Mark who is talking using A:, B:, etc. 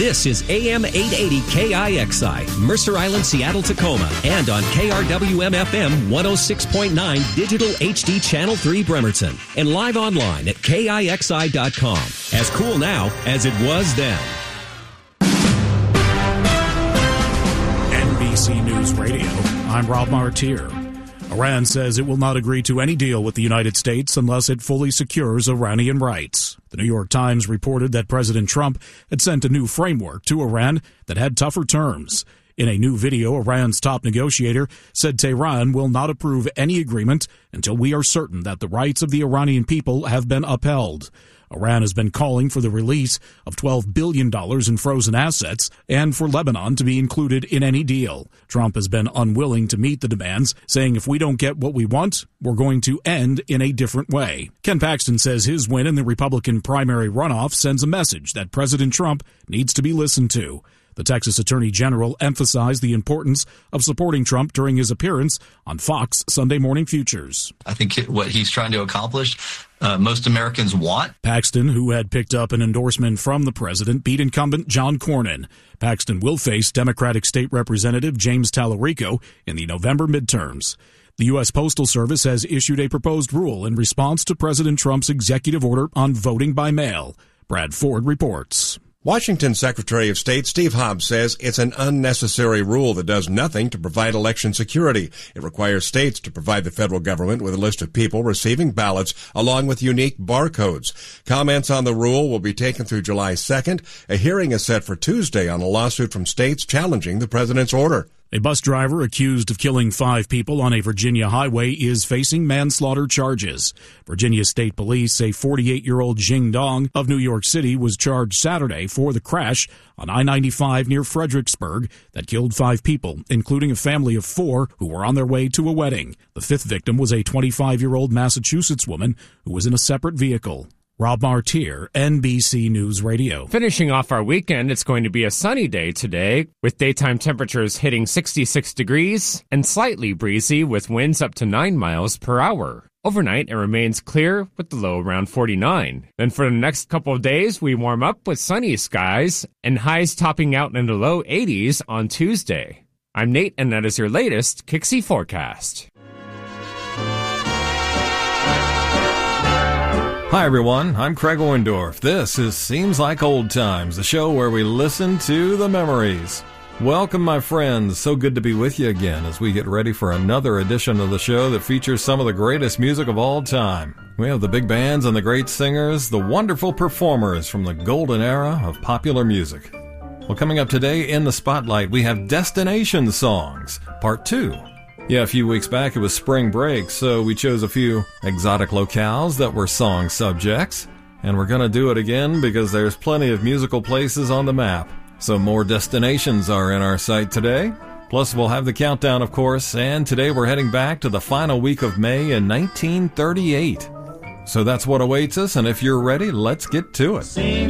A: This is AM 880 KIXI, Mercer Island, Seattle, Tacoma, and on KRWM-FM 106.9 Digital HD Channel 3 Bremerton, and live online at KIXI.com. As cool now as it was then.
B: NBC News Radio, I'm Rob Martier. Iran says it will not agree to any deal with the United States unless it fully secures Iranian rights. The New York Times reported that President Trump had sent a new framework to Iran that had tougher terms. In a new video, Iran's top negotiator said Tehran will not approve any agreement until we are certain that the rights of the Iranian people have been upheld. Iran has been calling for the release of $12 billion in frozen assets and for Lebanon to be included in any deal. Trump has been unwilling to meet the demands, saying if we don't get what we want, we're going to end in a different way. Ken Paxton says his win in the Republican primary runoff sends a message that President Trump needs to be listened to. The Texas Attorney General emphasized the importance of supporting Trump during his appearance on Fox Sunday Morning Futures.
C: I think what he's trying to accomplish, most Americans want.
B: Paxton, who had picked up an endorsement from the president, beat incumbent John Cornyn. Paxton will face Democratic State Representative James Tallarico in the November midterms. The U.S. Postal Service has issued a proposed rule in response to President Trump's executive order on voting by mail. Brad Ford reports.
D: Washington Secretary of State Steve Hobbs says it's an unnecessary rule that does nothing to provide election security. It requires states to provide the federal government with a list of people receiving ballots along with unique barcodes. Comments on the rule will be taken through July 2nd. A hearing is set for Tuesday on a lawsuit from states challenging the president's order.
B: A bus driver accused of killing 5 people on a Virginia highway is facing manslaughter charges. Virginia State Police say 48-year-old Jing Dong of New York City was charged Saturday for the crash on I-95 near Fredericksburg that killed 5 people, including a family of 4 who were on their way to a wedding. The 5th victim was a 25-year-old Massachusetts woman who was in a separate vehicle. Rob Martier, NBC News Radio.
E: Finishing off our weekend, it's going to be a sunny day today, with daytime temperatures hitting 66 degrees and slightly breezy with winds up to 9 miles per hour. Overnight, it remains clear with the low around 49. Then for the next couple of days, we warm up with sunny skies and highs topping out in the low 80s on Tuesday. I'm Nate, and that is your latest KIXI forecast.
F: Hi everyone, I'm Craig Orndorff. This is Seems Like Old Times, the show where we listen to the memories. Welcome my friends, so good to be with you again as we get ready for another edition of the show that features some of the greatest music of all time. We have the big bands and the great singers, the wonderful performers from the golden era of popular music. Well, coming up today in the spotlight, we have Destination Songs, Part 2. Yeah, a few weeks back it was spring break, so we chose a few exotic locales that were song subjects. And we're gonna do it again because there's plenty of musical places on the map. So more destinations are in our sight today. Plus we'll have the countdown, of course, and today we're heading back to the final week of May in 1938. So that's what awaits us, and if you're ready, let's get to it.